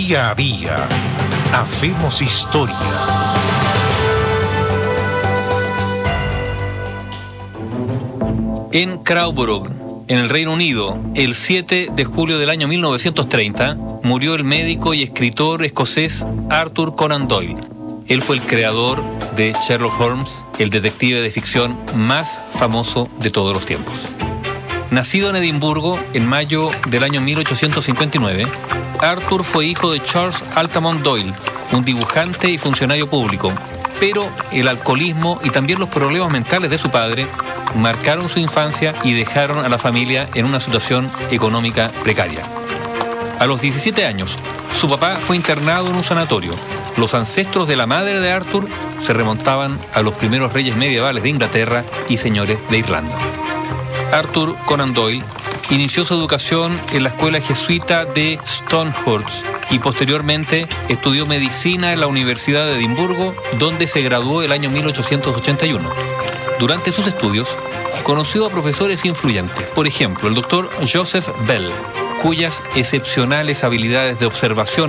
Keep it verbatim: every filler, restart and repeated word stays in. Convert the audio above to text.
Día a día hacemos historia. En Crowborough, en el Reino Unido, el siete de julio del año mil novecientos treinta, murió el médico y escritor escocés Arthur Conan Doyle. Él fue el creador de Sherlock Holmes, el detective de ficción más famoso de todos los tiempos. Nacido en Edimburgo en mayo del año mil ochocientos cincuenta y nueve, Arthur fue hijo de Charles Altamont Doyle, un dibujante y funcionario público, pero el alcoholismo y también los problemas mentales de su padre marcaron su infancia y dejaron a la familia en una situación económica precaria. A los diecisiete años, su papá fue internado en un sanatorio. Los ancestros de la madre de Arthur se remontaban a los primeros reyes medievales de Inglaterra y señores de Irlanda. Arthur Conan Doyle inició su educación en la escuela jesuita de Stonehurst y posteriormente estudió medicina en la Universidad de Edimburgo, donde se graduó el año mil ochocientos ochenta y uno. Durante sus estudios, conoció a profesores influyentes, por ejemplo, el doctor Joseph Bell, cuyas excepcionales habilidades de observación